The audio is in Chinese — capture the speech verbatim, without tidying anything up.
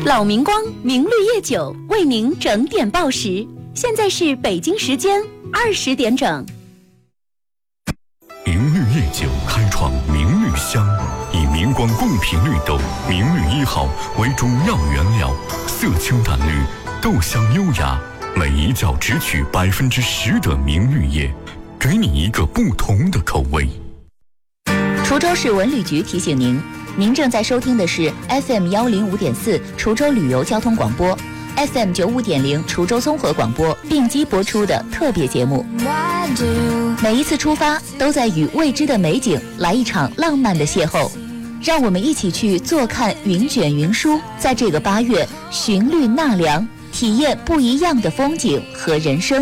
老明光明绿叶酒为您整点报时，现在是北京时间二十点整。 明绿叶酒开创明绿香，以明光贡品绿豆明绿一号为主要原料，色清淡绿，豆香优雅，每一角只取百分之十的明绿叶，给你一个不同的口味。 滁州市文旅局提醒您，您正在收听的是 F M 幺零五点四滁州旅游交通广播 ，F M 九五点零滁州综合广播并机播出的特别节目。每一次出发，都在与未知的美景来一场浪漫的邂逅。让我们一起去坐看云卷云舒，在这个八月寻绿纳凉，体验不一样的风景和人生。